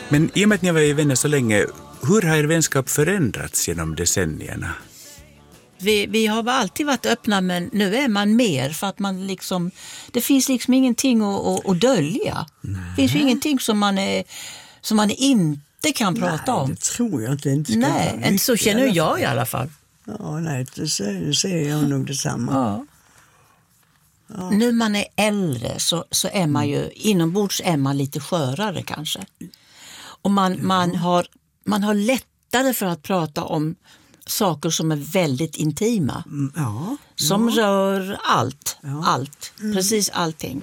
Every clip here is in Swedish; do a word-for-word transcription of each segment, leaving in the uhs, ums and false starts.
Men i och med att ni har varit vänner så länge, hur har er vänskap förändrats genom decennierna? Vi, vi har alltid varit öppna, men nu är man mer för att man liksom, det finns liksom ingenting att, att, att dölja. Nej. Det finns ju ingenting som man, är, som man inte kan prata nej, om. Det tror jag inte. inte nej, inte så känner i jag i alla fall. Ja, nej, det säger, säger jag nog detsamma. Ja. Ja. Nu man är äldre så, så är man ju, inombords är man lite skörare kanske. Och man, ja. man, har, man har lättare för att prata om saker som är väldigt intima. Ja. Som ja. rör allt. Ja. Allt. Mm. Precis allting.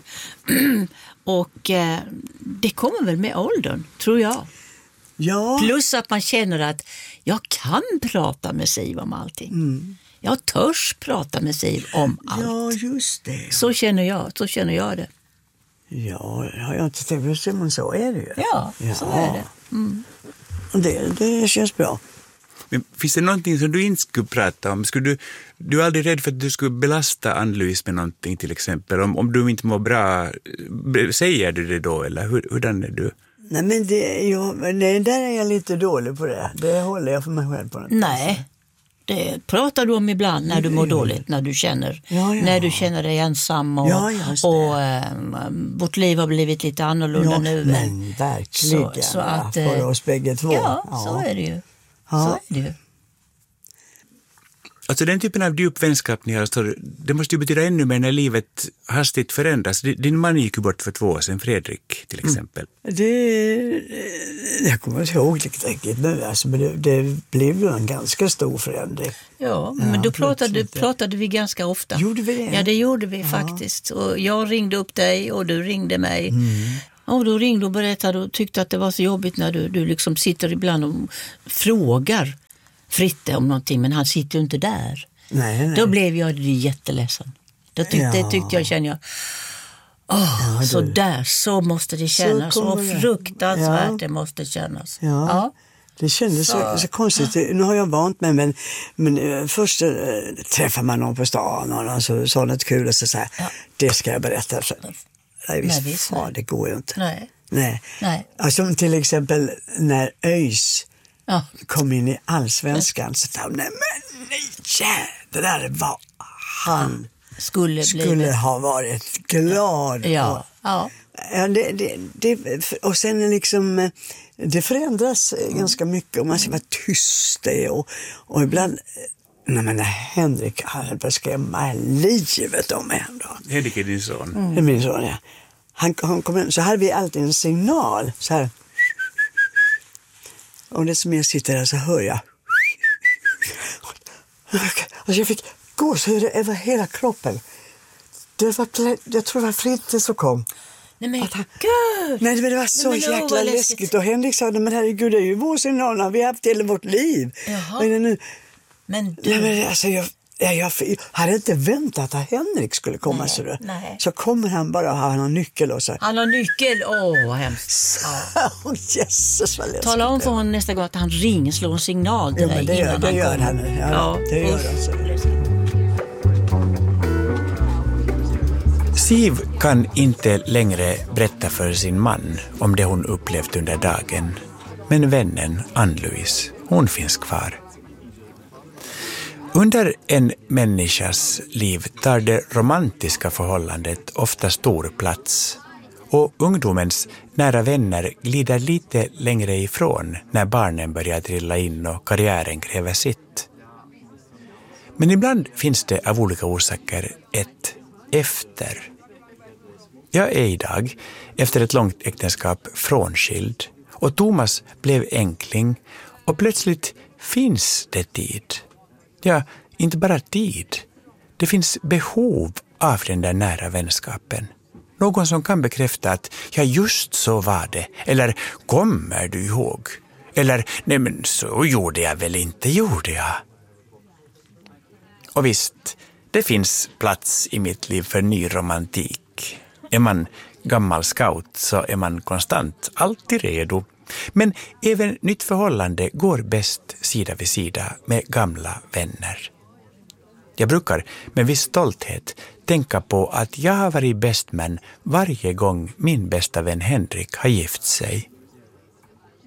Och eh, det kommer väl med åldern, tror jag. Ja. Plus att man känner att jag kan prata med Siv om allting. Mm. Jag törs prata med Siv om allt. Ja, just det. Så känner jag, så känner jag det. Ja, jag har inte tänkt på, men så är det ju. Ja, ja. Så är det. Mm. det. Det känns bra. Men finns det någonting som du inte skulle prata om? Skulle du, du är aldrig rädd för att du skulle belasta Ann-Louise med någonting till exempel? Om, om du inte mår bra, säger du det då eller hur, hurdan är du? Nej, men det, jag, nej, där är jag lite dålig på det. Det håller jag för mig själv på. Nej, det pratar du om ibland när du mår dåligt, när du känner, ja, ja. när du känner dig ensam och, ja, och äh, vårt liv har blivit lite annorlunda ja, nu. Men verkligen, så, så att, ja, för oss bägge två. Ja, ja, så är det ju. Ja. Så är det ju. Alltså den typen av djup vänskap ni har, så det måste ju betyda ännu mer när livet hastigt förändras. Din man gick ju bort för två år sedan, Fredrik till exempel. Mm. Det, jag kommer inte ihåg riktigt nu, alltså, men det, det blev ju en ganska stor förändring. Ja, men ja, då pratade, pratade vi ganska ofta. Gjorde vi det? Ja, det gjorde vi ja. faktiskt. Och jag ringde upp dig och du ringde mig. Mm. Och då ringde och berättade och tyckte att det var så jobbigt när du, du liksom sitter ibland och frågar Fritte om någonting, men han sitter ju inte där. Nej, nej. Då blev jag jätteledsen. Då tyckte, ja. Det tyckte jag, kände jag, åh, ja, så där, så måste det kännas. Så, så fruktansvärt ja. Det måste kännas. Ja. Ja. Det kändes så, så, så konstigt. Nu har jag vant mig, men, men uh, först uh, träffar man någon på stan och någon så sa något kul och så säger ja. Det ska jag berätta. Så, nej, visst, nej, visst, fan, det går ju inte. Nej. Nej. Nej. Alltså, till exempel när ÖIS ja. kom in i Allsvenskan så sa nej men nej, det där var han skulle, skulle ha varit glad. Ja. Och, ja. ja det, det, det, och sen liksom det förändras mm. ganska mycket och man ska vara tyst och, och ibland nej men Henrik hade börjat skrämma livet om mig ändå. Henrik är din son. Mm. Det är min son, ja. Han, han kom in, så hade vi alltid en signal så här. Och det som jag sitter där så hör jag. Alltså jag fick gåshud över hela kroppen. Det var, jag tror det var Fritte som kom. Nej men han, gud! Nej men det var så nej, jäkla var läskigt. läskigt. Och Henrik sa, men herregud det är ju vår signal. Vi har haft hela vårt liv. Jaha. Men nu, men du... Nej men alltså jag... Ja, jag hade inte väntat att Henrik skulle komma nej, så, då. Nej. Så kommer han bara och har en nyckel och så. Han har nyckel, åh oh, vad hemskt. Ja. Oh, Jesus, vad läskigt. Tala om för honom nästa gång att han ringer, slår en signal till ja, dig det innan gör, han det gör kommer. han. Ja, ja, det gör han. Så. Siv kan inte längre berätta för sin man om det hon upplevt under dagen. Men vännen Ann-Louise, hon finns kvar. Under en människas liv tar det romantiska förhållandet ofta stor plats och ungdomens nära vänner glider lite längre ifrån när barnen börjar trilla in och karriären kräver sitt. Men ibland finns det av olika orsaker ett efter. Jag är idag, efter ett långt äktenskap, frånskild och Thomas blev enkling och plötsligt finns det tid. Ja, inte bara tid. Det finns behov av den där nära vänskapen. Någon som kan bekräfta att ja, just så var det. Eller kommer du ihåg? Eller nej men så gjorde jag väl inte, gjorde jag. Och visst, det finns plats i mitt liv för ny romantik. Är man gammal scout så är man konstant alltid redo. Men även nytt förhållande går bäst sida vid sida med gamla vänner. Jag brukar med viss stolthet tänka på att jag har varit bästman varje gång min bästa vän Henrik har gift sig.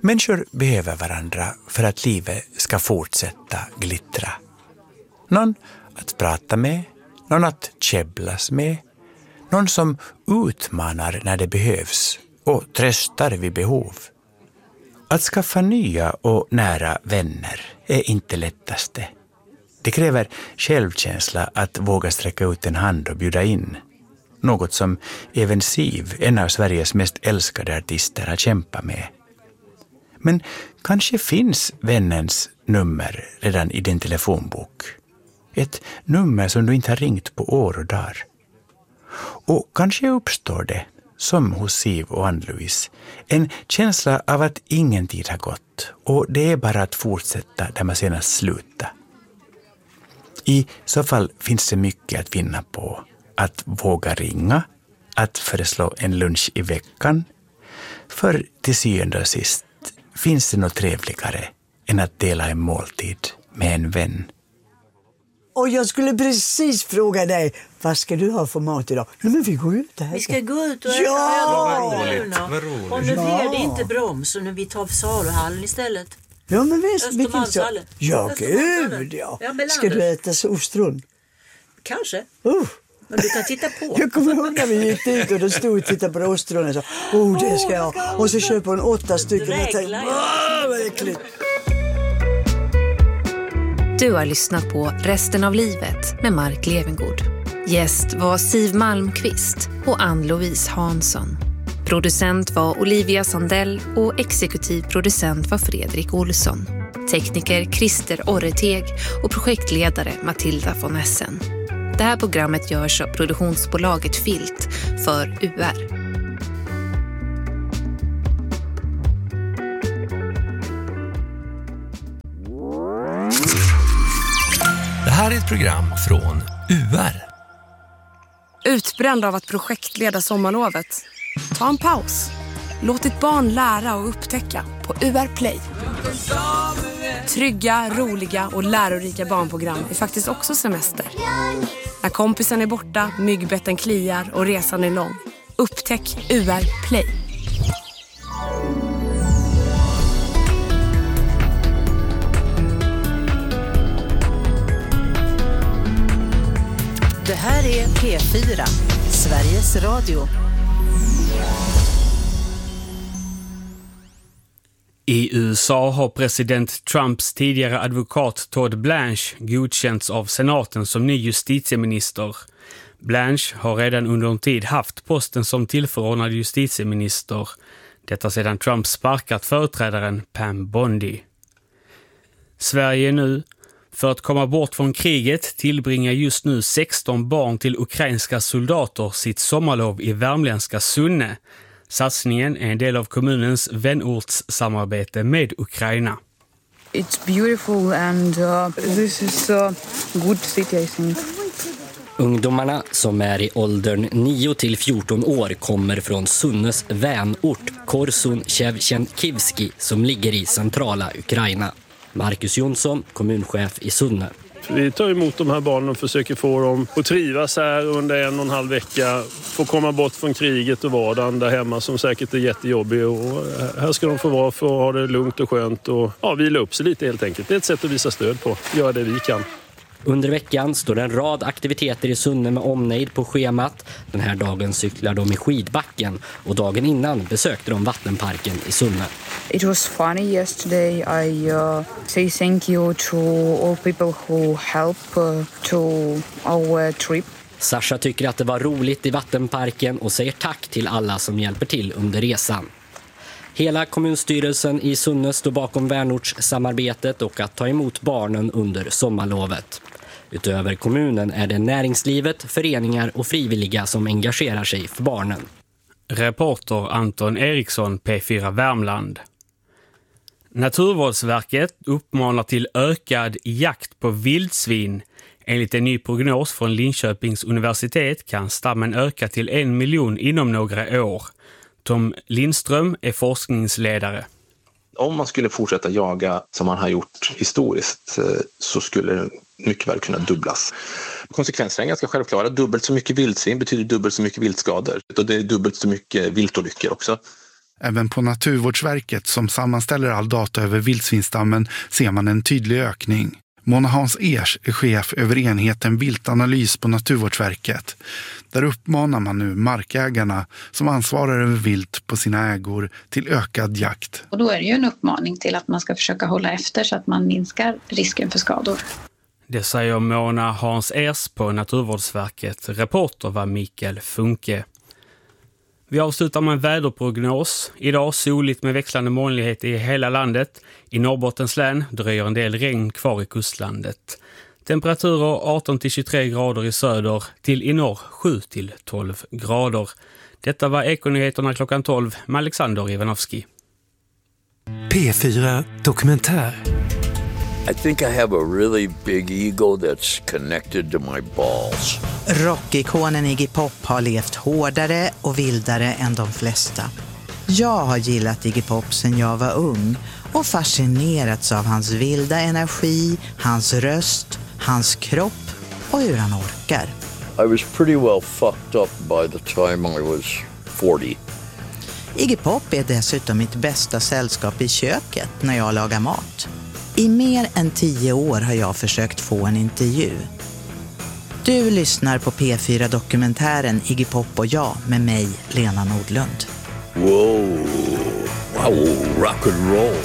Människor behöver varandra för att livet ska fortsätta glittra. Någon att prata med, någon att käbblas med, någon som utmanar när det behövs och tröstar vid behov. Att skaffa nya och nära vänner är inte lättaste. Det kräver självkänsla att våga sträcka ut en hand och bjuda in. Något som även Siv, en av Sveriges mest älskade artister, har kämpat med. Men kanske finns vännens nummer redan i din telefonbok. Ett nummer som du inte har ringt på år och dagar. Och kanske uppstår det, som hos Siv och Ann-Louise, en känsla av att ingen tid har gått och det är bara att fortsätta där man senast slutade. I så fall finns det mycket att vinna på att våga ringa, att föreslå en lunch i veckan. För till syvende och sist finns det något trevligare än att dela en måltid med en vän. Och jag skulle precis fråga dig, vad ska du ha för mat idag? Nej, men vi går ut här. Vi ska gå ut och äta. Ja! Vad roligt, vad roligt. Och nu Ja. blir det inte Broms och nu vi tar Saluhallen istället. Ja, men visst. Vilken Östermalmshallen. så? Ja, Östermalmshallen. gud ja. Ja, Melander. Ska du äta ostron? Kanske. Uh. Men du kan titta på. Jag kommer ihåg när vi gick dit och då stod och tittade på ostron och sa, oh det ska jag ha. Och så köper hon åtta stycken och jag tänkte, åh vad äckligt. Du har lyssnat på Resten av livet med Mark Levengood. Gäst var Siv Malmqvist och Ann-Louise Hansson. Producent var Olivia Sandell och exekutiv producent var Fredrik Olsson. Tekniker Christer Orreteg och projektledare Matilda von Essen. Det här programmet görs av produktionsbolaget Filt för U R. Det här är ett program från U R. Utbränd av att projektleda sommarlovet? Ta en paus. Låt ditt barn lära och upptäcka på U R Play. Trygga, roliga och lärorika barnprogram är faktiskt också semester. När kompisen är borta, myggbetten kliar och resan är lång. Upptäck U R Play. Det här är P fyra, Sveriges Radio. I U S A har president Trumps tidigare advokat Todd Blanche godkänts av senaten som ny justitieminister. Blanche har redan under en tid haft posten som tillförordnad justitieminister. Detta sedan Trump sparkat företrädaren Pam Bondi. Sverige nu. För att komma bort från kriget tillbringar just nu sexton barn till ukrainska soldater sitt sommarlov i värmländska Sunne. Satsningen är en del av kommunens vänortssamarbete med Ukraina. It's beautiful and uh, this is a good city, I think. Ungdomarna som är i åldern nio till fjorton år kommer från Sunnes vänort Korsun Shevchenkivski som ligger i centrala Ukraina. Marcus Jonsson, kommunchef i Sunne. Vi tar emot de här barnen och försöker få dem att trivas här under en och en halv vecka. Få komma bort från kriget och vardagen där hemma som säkert är jättejobbig. Och här ska de få vara för att ha det lugnt och skönt och ja, vila upp sig lite helt enkelt. Det är ett sätt att visa stöd på. Göra det vi kan. Under veckan står en rad aktiviteter i Sunne med omnejd på schemat. Den här dagen cyklar de i skidbacken och dagen innan besökte de vattenparken i Sunne. It was funny yesterday. I uh, say thank you to all people who help uh, to our trip. Sasha tycker att det var roligt i vattenparken och säger tack till alla som hjälper till under resan. Hela kommunstyrelsen i Sunne står bakom vänortssamarbetet och att ta emot barnen under sommarlovet. Utöver kommunen är det näringslivet, föreningar och frivilliga som engagerar sig för barnen. Reporter Anton Eriksson, P fyra Värmland. Naturvårdsverket uppmanar till ökad jakt på vildsvin. Enligt en ny prognos från Linköpings universitet kan stammen öka till en miljon inom några år. Tom Lindström är forskningsledare. Om man skulle fortsätta jaga som man har gjort historiskt så skulle det mycket väl kunna dubblas. Konsekvenserna är ganska självklara. Dubbelt så mycket vildsvin betyder dubbelt så mycket viltskador. Och det är dubbelt så mycket viltolyckor också. Även på Naturvårdsverket som sammanställer all data över vildsvinsstammen ser man en tydlig ökning. Mona Hans Ers är chef över enheten viltanalys på Naturvårdsverket. Där uppmanar man nu markägarna som ansvarar över vilt på sina ägor till ökad jakt. Och då är det ju en uppmaning till att man ska försöka hålla efter så att man minskar risken för skador. Det säger Mona Hans Ers på Naturvårdsverket. Reporter var Mikael Funke. Vi avslutar med en väderprognos. Idag soligt med växlande molnighet i hela landet. I Norrbottens län dröjer en del regn kvar i kustlandet. Temperaturer arton till tjugotre grader i söder, till i norr sju till tolv grader. Detta var Ekonyheterna klockan tolv med Alexander Ivanovski. P fyra Dokumentär. I think I have a really big ego that's connected to my balls. Rockikonen Iggy Pop har levt hårdare och vildare än de flesta. Jag har gillat Iggy Pop sedan jag var ung och fascinerats av hans vilda energi, hans röst, hans kropp och hur han orkar. I was pretty well fucked up by the time I was forty. Iggy Pop är dessutom mitt bästa sällskap i köket när jag lagar mat. I mer än tio år har jag försökt få en intervju. Du lyssnar på P fyra Dokumentären Iggy Pop och jag med mig, Lena Nordlund. Wow, wow, rock and roll.